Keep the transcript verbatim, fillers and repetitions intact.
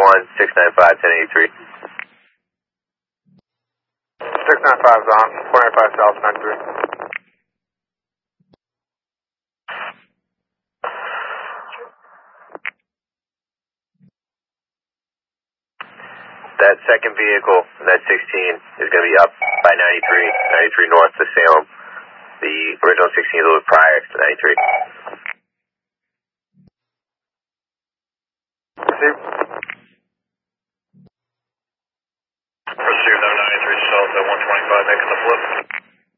one, six nine five, ten eighty-three. six nine five is on, four ninety-five South, nine three. That second vehicle, that sixteen, is going to be up by ninety-three, ninety-three north to Salem. The original sixteen is a little prior to ninety-three.